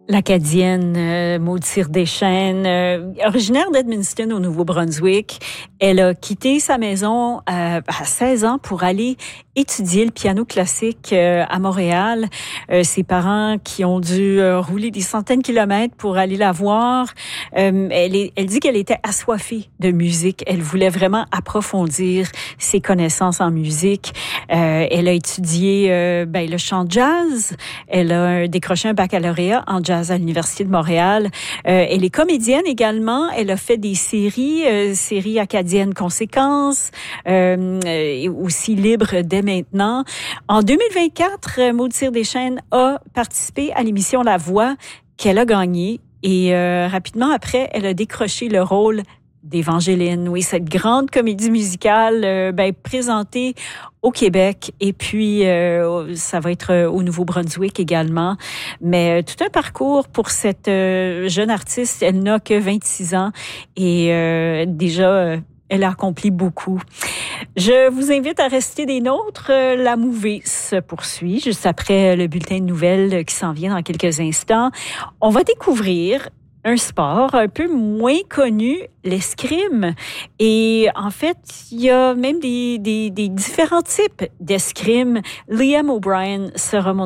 L'Acadienne Maud Cyr-Deschênes, originaire d'Edmundston au Nouveau-Brunswick, elle a quitté sa maison à 16 ans pour aller étudier le piano classique à Montréal. Ses parents qui ont dû rouler des centaines de kilomètres pour aller la voir. Elle dit qu'elle était assoiffée de musique. Elle voulait vraiment approfondir ses connaissances en musique. Elle a étudié le chant jazz. Elle a décroché un baccalauréat en jazz à l'Université de Montréal. Elle est comédienne également. Elle a fait des séries acadiennes Conséquences, et aussi Libre dès maintenant. En 2024, Maud Cyr-Deschênes a participé à l'émission La Voix qu'elle a gagnée. Et rapidement après, elle a décroché le rôle d'Évangéline. Oui, cette grande comédie musicale présentée au Québec et puis ça va être au Nouveau-Brunswick également. Mais tout un parcours pour cette jeune artiste. Elle n'a que 26 ans et déjà elle a accompli beaucoup. Je vous invite à rester des nôtres. La Mouvée se poursuit juste après le bulletin de nouvelles qui s'en vient dans quelques instants. On va découvrir un sport un peu moins connu, l'escrime. Et en fait, il y a même des différents types d'escrime. Liam O'Brien sera mon